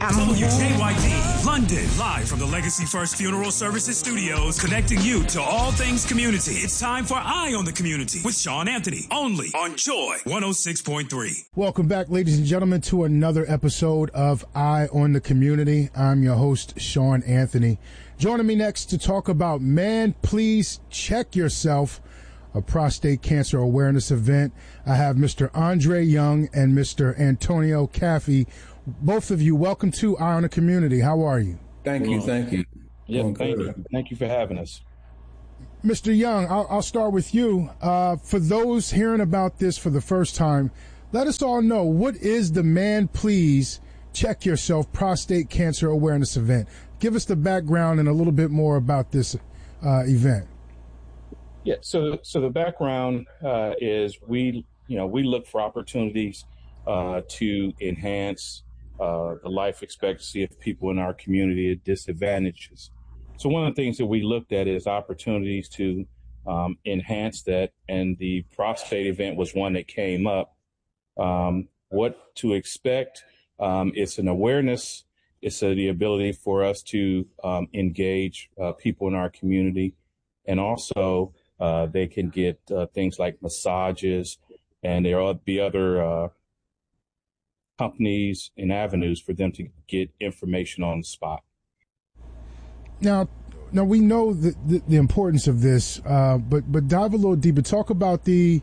WJYD, London, live from the Legacy First Funeral Services Studios, connecting you to all things community. It's time for Eye on the Community with Sean Anthony, only on Joy 106.3. Welcome back, ladies and gentlemen, to another episode of Eye on the Community. I'm your host, Sean Anthony. Joining me next to talk about Man, Please Check Yourself, a prostate cancer awareness event, I have Mr. Andre Young and Mr. Antonio Caffey. Both of you, welcome to Eye on the Community. How are you? Thank you. Yeah, thank you. Thank you for having us. Mr. Young, I'll start with you. For those hearing about this for the first time, let us all know, what is the Man Please Check Yourself Prostate Cancer Awareness Event? Give us the background and a little bit more about this event. Yeah, so the background is we look for opportunities to enhance the life expectancy of people in our community at disadvantages. So one of the things that we looked at is opportunities to enhance that, and the prostate event was one that came up. What to expect? It's an awareness. It's the ability for us to engage people in our community, and also they can get things like massages, and there will be other companies and avenues for them to get information on the spot. Now we know the importance of this, but dive a little deeper. Talk about the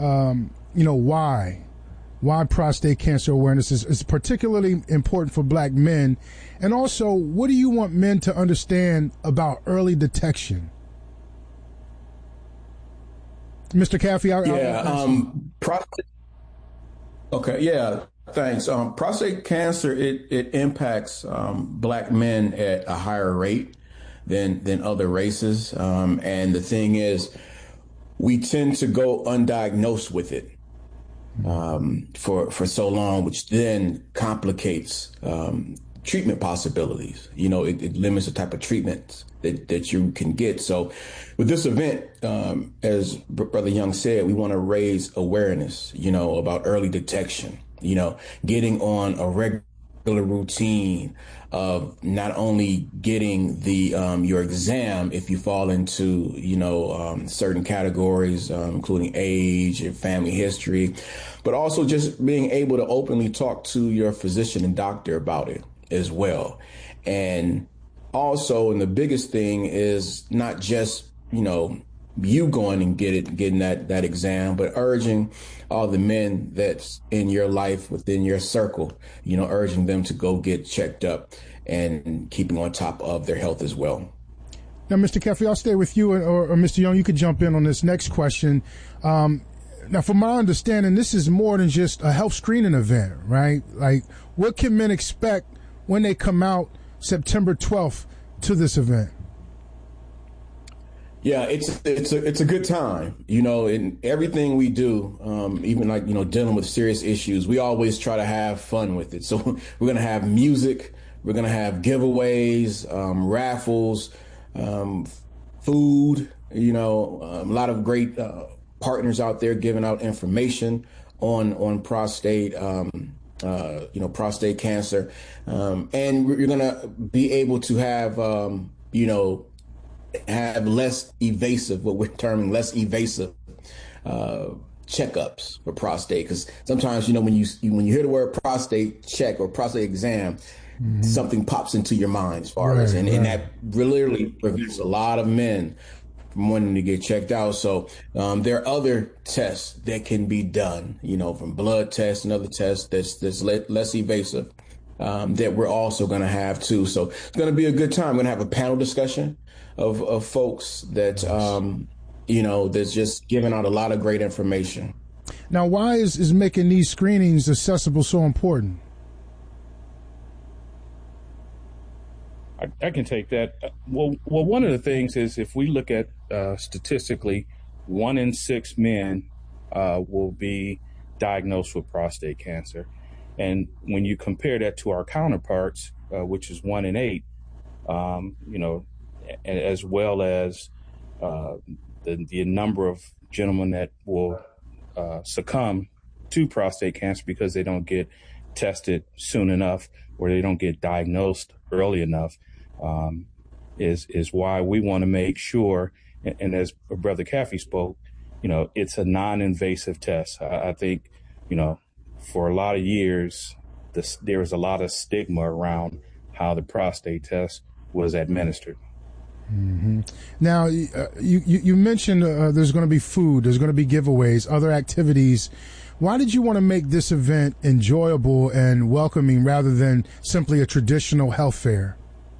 why prostate cancer awareness is particularly important for Black men, and also, what do you want men to understand about early detection? Mr. Caffey, prostate. Okay, yeah, thanks. Prostate cancer, it impacts Black men at a higher rate than other races, and the thing is, we tend to go undiagnosed with it for so long, which then complicates treatment possibilities. It limits the type of treatments that you can get. So with this event, as Brother Young said, we want to raise awareness, about early detection, getting on a regular routine of not only getting the your exam if you fall into, certain categories, including age and family history, but also just being able to openly talk to your physician and doctor about it as well. And also, and the biggest thing is not just, you going and getting that exam, but urging all the men that's in your life, within your circle, urging them to go get checked up and keeping on top of their health as well. Now, Mr. Caffey, I'll stay with you, or Mr. Young, you could jump in on this next question. Now, from my understanding, this is more than just a health screening event, right? Like, what can men expect when they come out September 12th to this event? Yeah, it's a good time, in everything we do, even like, dealing with serious issues, we always try to have fun with it. So we're going to have music, we're going to have giveaways, raffles, food, a lot of great partners out there giving out information on prostate, prostate cancer. And you're going to be able to have, have less evasive, what we're terming less evasive checkups for prostate. Because sometimes, when you hear the word prostate check or prostate exam, something pops into your mind as far as, and that literally prevents a lot of men from wanting to get checked out. So there are other tests that can be done, from blood tests and other tests that's less evasive that we're also going to have too. So it's going to be a good time. We're going to have a panel discussion of folks that, that's just giving out a lot of great information. Now, why is making these screenings accessible so important? I can take that. Well, one of the things is, if we look at statistically, 1 in 6 men will be diagnosed with prostate cancer. And when you compare that to our counterparts, which is 1 in 8, as well as the number of gentlemen that will succumb to prostate cancer because they don't get tested soon enough, or they don't get diagnosed early enough, is why we want to make sure. And as Brother Caffey spoke, it's a non-invasive test. I think, for a lot of years, there was a lot of stigma around how the prostate test was administered. Mm-hmm. Now, you mentioned there's going to be food, there's going to be giveaways, other activities. Why did you want to make this event enjoyable and welcoming rather than simply a traditional health fair?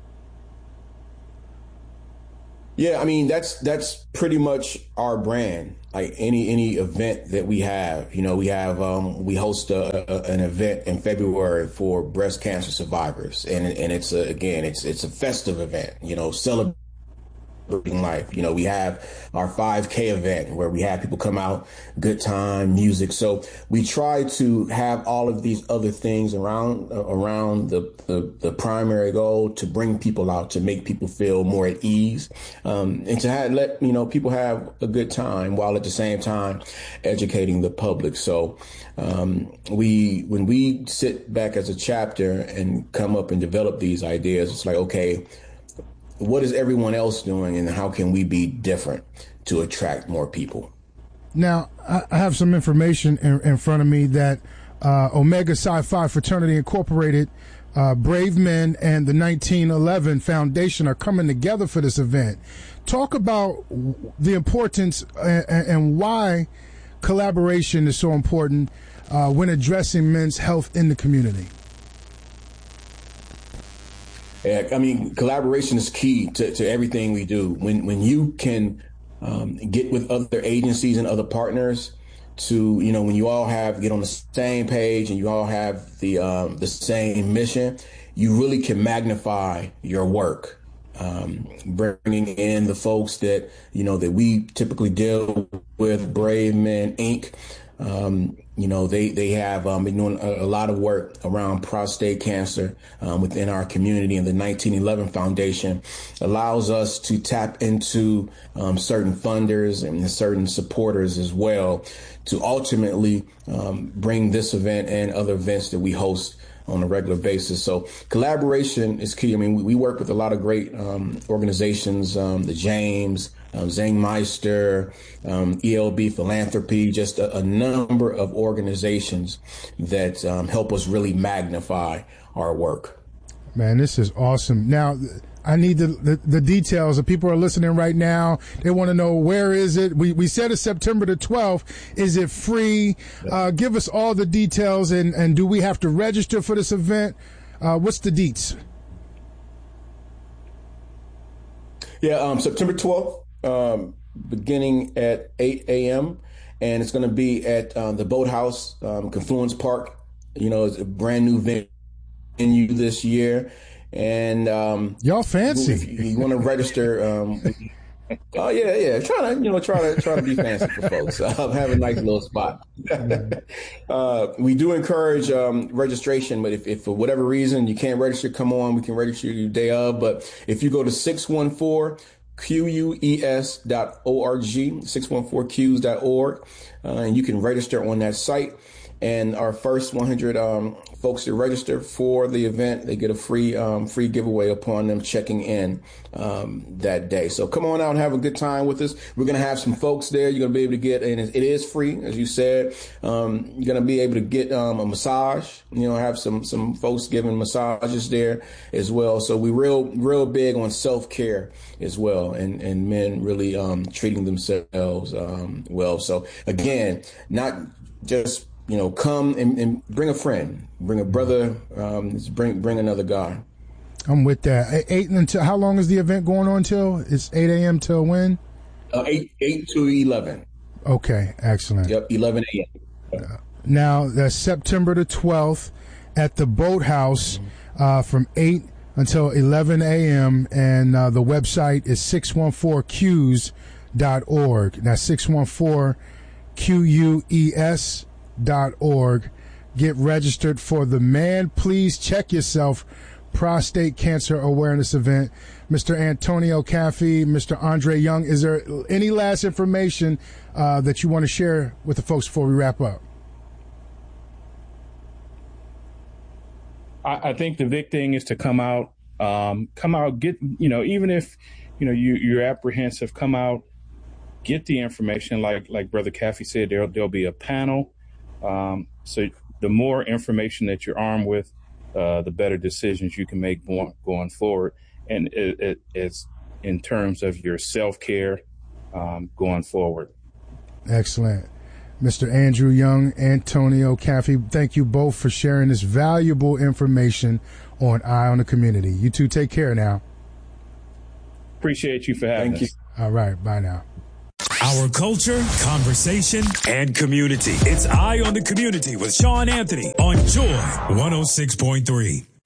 Yeah, I mean, that's pretty much our brand. Like any event that we have, we host an event in February for breast cancer survivors, and it's a festive event, celebrating life. We have our 5K event where we have people come out, good time, music. So we try to have all of these other things around the primary goal to bring people out, to make people feel more at ease, and to let people have a good time while at the same time educating the public. So when we sit back as a chapter and come up and develop these ideas, it's like, okay, what is everyone else doing, and how can we be different to attract more people? Now, I have some information in front of me that Omega Psi Phi Fraternity Incorporated, Brave Men, and the 1911 Foundation are coming together for this event. Talk about the importance and why collaboration is so important when addressing men's health in the community. Yeah, I mean, collaboration is key to everything we do. When you can get with other agencies and other partners to, when you all get on the same page and you all have the same mission, you really can magnify your work. Bringing in the folks that, that we typically deal with, Brave Men, Inc., they have been doing a lot of work around prostate cancer within our community, and the 1911 Foundation allows us to tap into certain funders and certain supporters as well to ultimately bring this event and other events that we host on a regular basis. So collaboration is key. I mean, we work with a lot of great organizations, the James, Zangmeister, ELB Philanthropy, just a number of organizations that help us really magnify our work. Man, this is awesome. Now, I need the details. If people are listening right now, they want to know, where is it? We said it's September the 12th. Is it free? Give us all the details, and do we have to register for this event? What's the deets? Yeah, September 12th, beginning at 8 a.m., and it's going to be at the Boathouse, Confluence Park. It's a brand new venue this year. And y'all fancy. If you want to register, oh yeah, try to be fancy for folks. Have a nice little spot. We do encourage registration, but if for whatever reason you can't register, come on, we can register you the day of. But if you go to 614QUES.org, 614Qs.org, and you can register on that site. And our first 100 folks that register for the event, they get a free giveaway upon them checking in that day. So come on out and have a good time with us. We're going to have some folks there. You're going to be able to get, and it is free, as you said. You're going to be able to get a massage. Have some folks giving massages there as well. So we're real big on self-care as well, and men really treating themselves well. So again, not just come and bring a friend, bring a brother, bring another guy. I'm with that. 8 until, how long is the event going on till? It's 8 a.m. till when? 8 to 11. Okay, excellent. Yep, 11 a.m. Now, that's September the 12th at the Boathouse from 8 until 11 a.m. And the website is 614Qs.org. That's 614QUES.org. Get registered for the Man Please Check Yourself prostate cancer awareness event. Mr. Antonio Caffey, Mr. Andre Young, is there any last information that you want to share with the folks before we wrap up? I think the big thing is to come out, get, even if, you're apprehensive, come out, get the information. Like Brother Caffey said, there'll be a panel. So the more information that you're armed with, the better decisions you can make going forward. And it's in terms of your self-care going forward. Excellent. Mr. Andrew Young, Antonio Caffey, thank you both for sharing this valuable information on Eye on the Community. You two take care now. Appreciate you for having us. All right. Bye now. Our culture, conversation, and community. It's Eye on the Community with Sean Anthony on Joy 106.3.